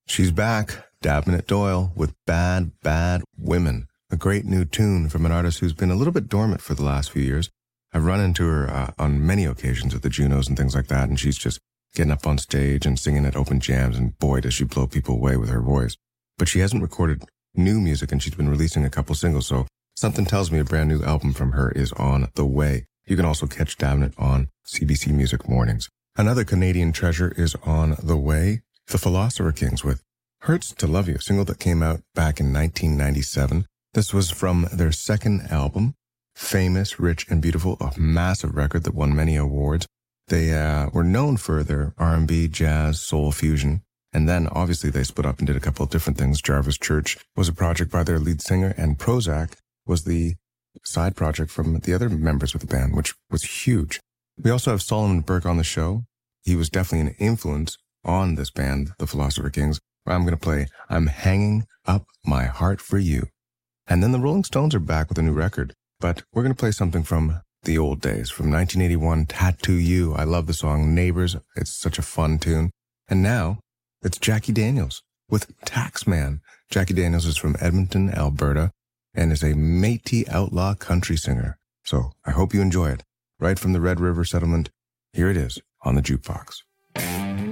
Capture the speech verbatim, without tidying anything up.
She's back, Dabnett Doyle, with Bad, Bad Women, a great new tune from an artist who's been a little bit dormant for the last few years. I've run into her uh, on many occasions at the Junos and things like that, and she's just getting up on stage and singing at open jams, and boy, does she blow people away with her voice. But she hasn't recorded new music, and she's been releasing a couple singles, so something tells me a brand new album from her is on the way. You can also catch Dabnett on C B C Music Mornings. Another Canadian treasure is on the way, the Philosopher Kings with Hurts to Love You, a single that came out back in nineteen ninety-seven. This was from their second album, Famous, Rich, and Beautiful, a massive record that won many awards. They uh, were known for their R and B, jazz, soul fusion, and then obviously they split up and did a couple of different things. Jarvis Church was a project by their lead singer, and Prozac was the side project from the other members of the band, which was huge. We also have Solomon Burke on the show. He was definitely an influence on this band, the Philosopher Kings. I'm going to play I'm Hanging Up My Heart for You. And then the Rolling Stones are back with a new record, but we're going to play something from the old days, from nineteen eighty-one, Tattoo You. I love the song Neighbors. It's such a fun tune. And now it's Jackie Daniels with Taxman. Jackie Daniels is from Edmonton, Alberta, and is a Métis outlaw country singer. So I hope you enjoy it. Right from the Red River Settlement, here it is on the Jukebox.